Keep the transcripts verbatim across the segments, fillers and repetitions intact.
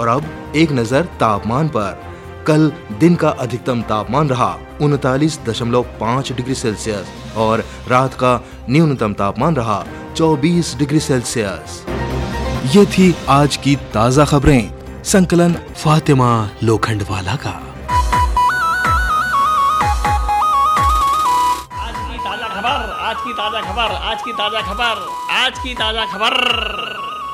और अब एक नजर तापमान पर। कल दिन का अधिकतम तापमान रहा उनतालीस दशमलव पाँच डिग्री सेल्सियस और रात का न्यूनतम तापमान रहा चौबीस डिग्री सेल्सियस। ये थी आज की ताजा खबरें। संकलन फातिमा लोखंडवाला का। आज की ताजा खबर, आज की ताजा खबर, आज की ताजा खबर, आज की ताजा खबर।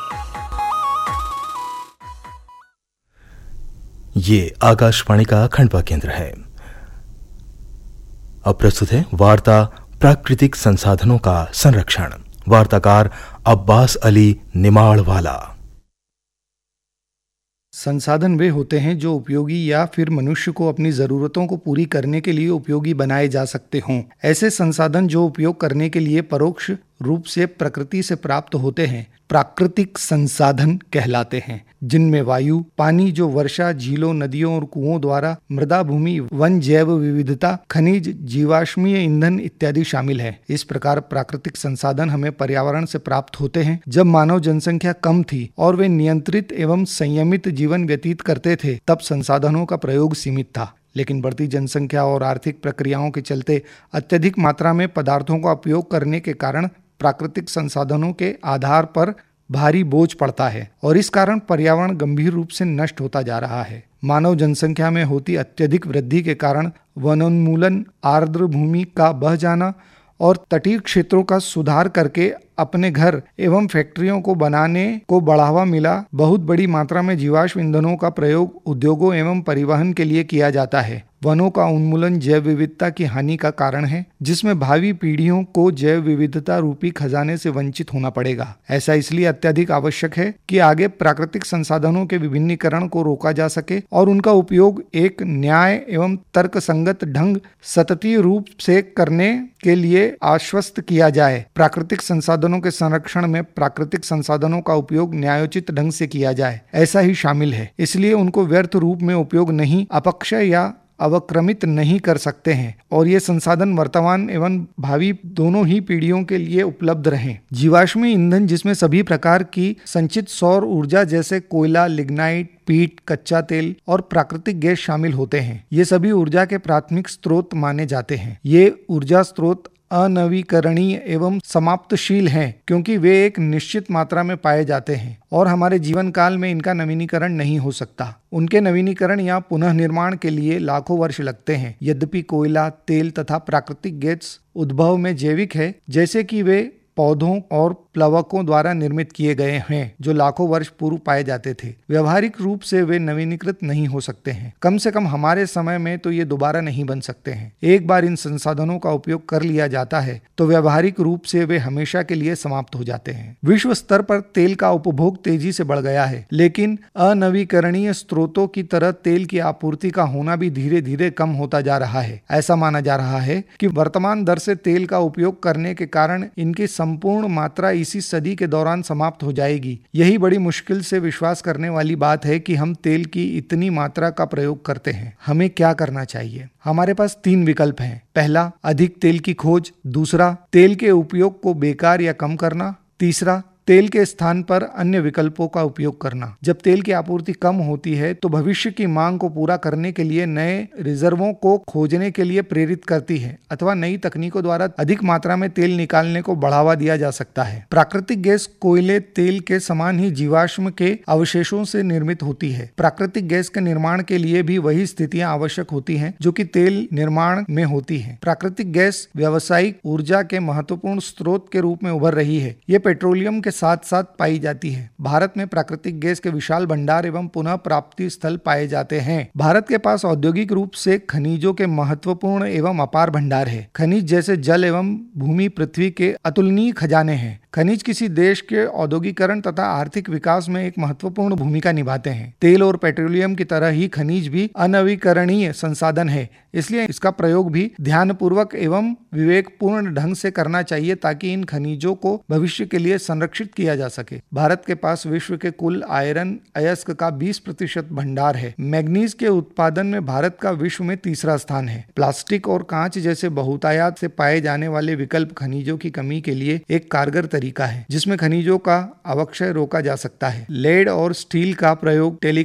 ये आकाशवाणी का खंडवा केंद्र है। अब प्रस्तुत है वार्ता प्राकृतिक संसाधनों का संरक्षण। वार्ताकार अब्बास अली निमाड़ वाला। संसाधन वे होते हैं जो उपयोगी या फिर मनुष्य को अपनी जरूरतों को पूरी करने के लिए उपयोगी बनाए जा सकते हों। ऐसे संसाधन जो उपयोग करने के लिए परोक्ष रूप से प्रकृति से प्राप्त होते हैं प्राकृतिक संसाधन कहलाते हैं, जिनमें वायु, पानी जो वर्षा, झीलों, नदियों और कुओं द्वारा, मृदा, भूमि, वन, जैव विविधता, खनिज, जीवाश्मीय ईंधन इत्यादि शामिल है। इस प्रकार प्राकृतिक संसाधन हमें पर्यावरण से प्राप्त होते हैं। जब मानव जनसंख्या कम थी और वे नियंत्रित एवं संयमित जीवन व्यतीत करते थे, तब संसाधनों का प्रयोग सीमित था। लेकिन बढ़ती जनसंख्या और आर्थिक प्रक्रियाओं के चलते अत्यधिक मात्रा में पदार्थों का उपयोग करने के कारण प्राकृतिक संसाधनों के आधार पर भारी बोझ पड़ता है और इस कारण पर्यावरण गंभीर रूप से नष्ट होता जा रहा है। मानव जनसंख्या में होती अत्यधिक वृद्धि के कारण वनोन्मूलन, आर्द्र भूमि का बह जाना और तटीय क्षेत्रों का सुधार करके अपने घर एवं फैक्ट्रियों को बनाने को बढ़ावा मिला। बहुत बड़ी मात्रा में जीवाश्म ईंधनों का प्रयोग उद्योगों एवं परिवहन के लिए किया जाता है। वनों का उन्मूलन जैव विविधता की हानि का कारण है, जिसमें भावी पीढ़ियों को जैव विविधता रूपी खजाने से वंचित होना पड़ेगा। ऐसा इसलिए अत्यधिक आवश्यक है कि आगे प्राकृतिक संसाधनों के विभिन्नीकरण को रोका जा सके और उनका उपयोग एक न्याय एवं तर्कसंगत ढंग सतती रूप से करने के लिए आश्वस्त किया जाए। प्राकृतिक संसाधनों के संरक्षण में प्राकृतिक संसाधनों का उपयोग न्यायोचित ढंग से किया जाए, ऐसा ही शामिल है। इसलिए उनको व्यर्थ रूप में उपयोग नहीं, अपक्षय या अवक्रमित नहीं कर सकते हैं और ये संसाधन वर्तमान एवं भावी दोनों ही पीढ़ियों के लिए उपलब्ध रहें। जीवाश्मी ईंधन, जिसमें सभी प्रकार की संचित सौर ऊर्जा जैसे कोयला, लिग्नाइट, पीट, कच्चा तेल और प्राकृतिक गैस शामिल होते हैं। ये सभी ऊर्जा के प्राथमिक स्रोत माने जाते हैं। ये ऊर्जा स्रोत अनवीकरणीय एवं समाप्तशील हैं, क्योंकि वे एक निश्चित मात्रा में पाए जाते हैं और हमारे जीवन काल में इनका नवीनीकरण नहीं हो सकता। उनके नवीनीकरण या पुनः निर्माण के लिए लाखों वर्ष लगते हैं। यद्यपि कोयला, तेल तथा प्राकृतिक गैस उद्भव में जैविक है, जैसे कि वे पौधों और प्लवकों द्वारा निर्मित किए गए हैं जो लाखों वर्ष पूर्व पाए जाते थे। व्यवहारिक रूप से वे नवीनीकृत नहीं हो सकते हैं। कम से कम हमारे समय में तो ये दोबारा नहीं बन सकते हैं। एक बार इन संसाधनों का उपयोग कर लिया जाता है तो व्यवहारिक रूप से वे हमेशा के लिए समाप्त हो जाते हैं। विश्व स्तर पर तेल का उपभोग तेजी से बढ़ गया है, लेकिन अनवीकरणीय स्रोतों की तरह तेल की आपूर्ति का होना भी धीरे धीरे कम होता जा रहा है। ऐसा माना जा रहा है कि वर्तमान दर से तेल का उपयोग करने के कारण इनकी संपूर्ण मात्रा इसी सदी के दौरान समाप्त हो जाएगी। यही बड़ी मुश्किल से विश्वास करने वाली बात है कि हम तेल की इतनी मात्रा का प्रयोग करते हैं। हमें क्या करना चाहिए? हमारे पास तीन विकल्प हैं। पहला, अधिक तेल की खोज। दूसरा, तेल के उपयोग को बेकार या कम करना। तीसरा, तेल के स्थान पर अन्य विकल्पों का उपयोग करना। जब तेल की आपूर्ति कम होती है तो भविष्य की मांग को पूरा करने के लिए नए रिजर्वों को खोजने के लिए प्रेरित करती है अथवा नई तकनीकों द्वारा अधिक मात्रा में तेल निकालने को बढ़ावा दिया जा सकता है। प्राकृतिक गैस कोयले, तेल के समान ही जीवाश्म के अवशेषों से निर्मित होती है। प्राकृतिक गैस के निर्माण के लिए भी वही स्थितियां आवश्यक होती हैं जो कि तेल निर्माण में होती हैं। प्राकृतिक गैस व्यावसायिक ऊर्जा के महत्वपूर्ण स्रोत के रूप में उभर रही है। ये पेट्रोलियम के साथ साथ पाई जाती है। भारत में प्राकृतिक गैस के विशाल भंडार एवं पुनः प्राप्ति स्थल पाए जाते हैं। भारत के पास औद्योगिक रूप से खनिजों के महत्वपूर्ण एवं अपार भंडार है। खनिज जैसे जल एवं भूमि पृथ्वी के अतुलनीय खजाने हैं। खनिज किसी देश के औद्योगिकरण तथा आर्थिक विकास में एक महत्वपूर्ण भूमिका निभाते हैं। तेल और पेट्रोलियम की तरह ही खनिज भी अनवीकरणीय संसाधन है, इसलिए इसका प्रयोग भी ध्यानपूर्वक एवं विवेकपूर्ण ढंग से करना चाहिए ताकि इन खनिजों को भविष्य के लिए संरक्षित किया जा सके। भारत के पास विश्व के कुल आयरन अयस्क का बीस प्रतिशत भंडार है। मैग्नीज के उत्पादन में भारत का विश्व में तीसरा स्थान है। प्लास्टिक और कांच जैसे बहुतायत से पाए जाने वाले विकल्प खनिजों की कमी के लिए एक कारगर तरीका है जिसमें खनिजों का अवक्षय रोका जा सकता है। लेड और स्टील का प्रयोग टेली